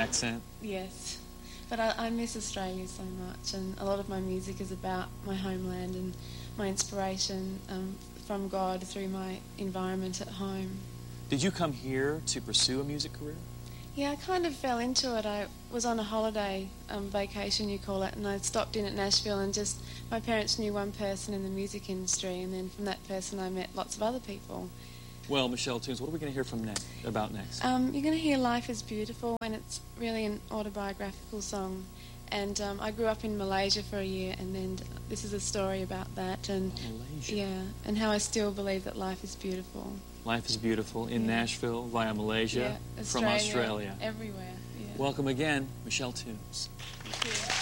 accent. Yes. But I miss Australia so much, and a lot of my music is about my homeland and my inspiration from God through my environment at home. Did you come here to pursue a music career? Yeah, I kind of fell into it. I was on a holiday, vacation you call it, and I stopped in at Nashville, and just my parents knew one person in the music industry, and then from that person I met lots of other people. Well, Michelle Tunes, what are we going to hear from next? You're going to hear Life is Beautiful, and it's really an autobiographical song. And I grew up in Malaysia for a year, and then this is a story about that. And Malaysia. Yeah, and how I still believe that life is beautiful. Life is Beautiful in Nashville via Malaysia, yeah, from Australia. Everywhere. Yeah. Welcome again, Michelle Tunes. Thank you.